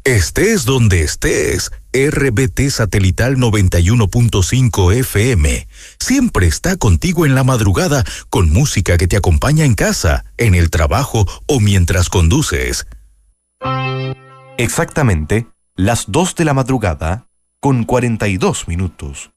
Estés donde estés, RBT Satelital 91.5 FM siempre está contigo en la madrugada con música que te acompaña en casa, en el trabajo o mientras conduces. Exactamente las 2 de la madrugada con 42 minutos.